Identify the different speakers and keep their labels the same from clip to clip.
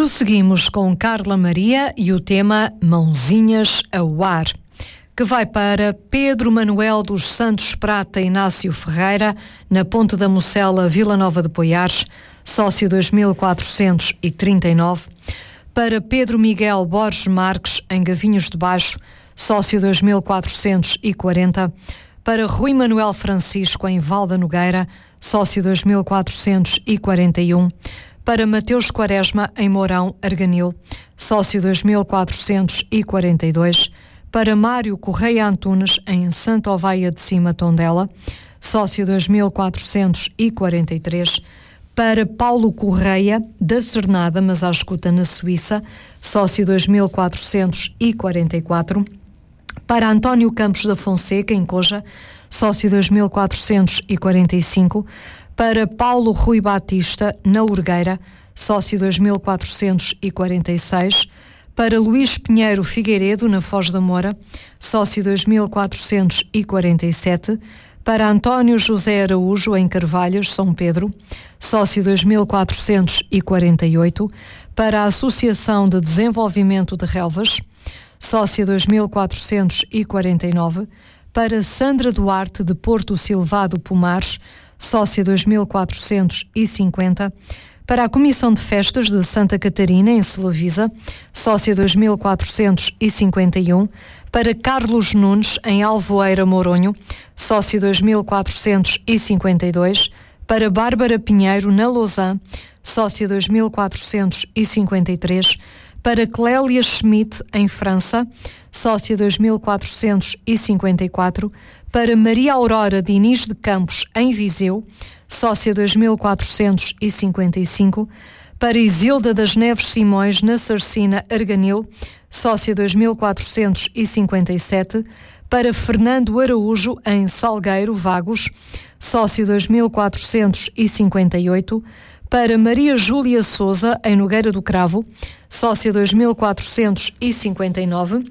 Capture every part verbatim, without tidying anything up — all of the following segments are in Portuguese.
Speaker 1: Prosseguimos com Carla Maria e o tema Mãozinhas ao Ar, que vai para Pedro Manuel dos Santos Prata Inácio Ferreira, na Ponte da Mocela, Vila Nova de Poiares, sócio dois mil quatrocentos e trinta e nove, para Pedro Miguel Borges Marques, em Gavinhos de Baixo, sócio dois mil quatrocentos e quarenta, para Rui Manuel Francisco, em Valda Nogueira, sócio dois mil quatrocentos e quarenta e um, para Mateus Quaresma, em Mourão, Arganil, sócio dois mil quatrocentos e quarenta e dois, para Mário Correia Antunes, em Santa Oveia de Cima, Tondela, sócio dois mil quatrocentos e quarenta e três, para Paulo Correia, da Cernada, mas à escuta na Suíça, sócio dois mil quatrocentos e quarenta e quatro, para António Campos da Fonseca, em Coja, sócio dois mil quatrocentos e quarenta e cinco, para Paulo Rui Batista, na Urgueira, sócio dois mil quatrocentos e quarenta e seis, para Luís Pinheiro Figueiredo, na Foz da Moura, sócio dois mil quatrocentos e quarenta e sete, para António José Araújo, em Carvalhas, São Pedro, sócio dois mil quatrocentos e quarenta e oito, para a Associação de Desenvolvimento de Relvas, sócio dois mil quatrocentos e quarenta e nove, para Sandra Duarte, de Porto Silvado Pomares, sócia dois mil quatrocentos e cinquenta, para a Comissão de Festas de Santa Catarina, em Selavisa, sócia dois mil quatrocentos e cinquenta e um, para Carlos Nunes, em Alvoeira, Moronho, sócio dois mil quatrocentos e cinquenta e dois, para Bárbara Pinheiro, na Lausanne, sócia dois mil quatrocentos e cinquenta e três, para Clélia Schmidt, em França, sócia dois mil quatrocentos e cinquenta e quatro, para Maria Aurora Diniz de Campos, em Viseu, sócia dois mil quatrocentos e cinquenta e cinco, para Isilda das Neves Simões, na Sarcina, Arganil, sócia dois mil quatrocentos e cinquenta e sete, para Fernando Araújo, em Salgueiro, Vagos, sócio dois mil quatrocentos e cinquenta e oito, para Maria Júlia Souza, em Nogueira do Cravo, sócia dois mil quatrocentos e cinquenta e nove,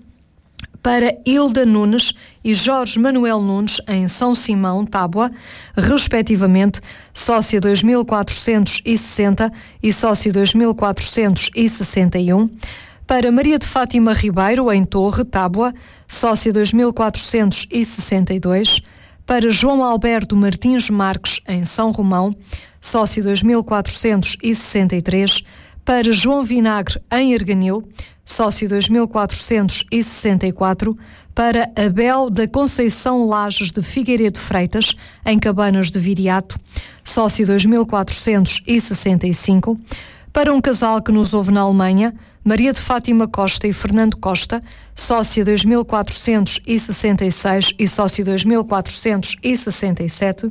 Speaker 1: para Hilda Nunes e Jorge Manuel Nunes, em São Simão, Tábua, respectivamente, sócia dois mil quatrocentos e sessenta e sócio dois mil quatrocentos e sessenta e um, para Maria de Fátima Ribeiro, em Torre, Tábua, sócia dois mil quatrocentos e sessenta e dois, para João Alberto Martins Marques, em São Romão, sócio dois mil quatrocentos e sessenta e três, para João Vinagre, em Arganil, sócio dois mil quatrocentos e sessenta e quatro, para Abel da Conceição Lages de Figueiredo Freitas, em Cabanas de Viriato, sócio dois mil quatrocentos e sessenta e cinco, para um casal que nos ouve na Alemanha, Maria de Fátima Costa e Fernando Costa, sócia dois mil quatrocentos e sessenta e seis e sócio dois mil quatrocentos e sessenta e sete,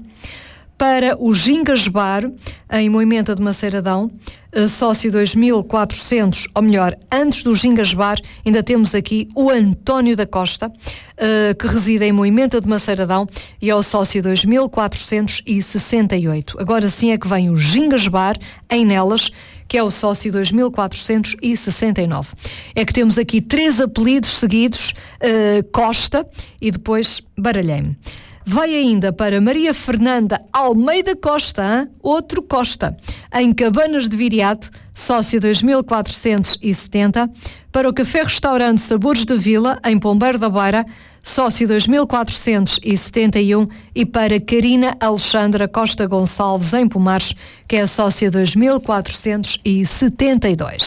Speaker 1: para o Gingas Bar, em Moimenta de Maceiradão, sócio dois mil e quatrocentos, ou melhor, antes do Gingas Bar, ainda temos aqui o António da Costa, que reside em Moimenta de Maceiradão e é o sócio dois mil quatrocentos e sessenta e oito. Agora sim é que vem o Gingas Bar, em Nelas, que é o sócio dois mil quatrocentos e sessenta e nove. É que temos aqui três apelidos seguidos, uh, Costa, e depois baralhei-me. Vai ainda para Maria Fernanda Almeida Costa, hein? Outro Costa, em Cabanas de Viriato, sócio dois mil quatrocentos e setenta, para o Café-Restaurante Sabores da Vila, em Pombeiro da Beira, sócio dois mil quatrocentos e setenta e um, e para Carina Alexandra Costa Gonçalves, em Pomares, que é a sócia dois mil quatrocentos e setenta e dois.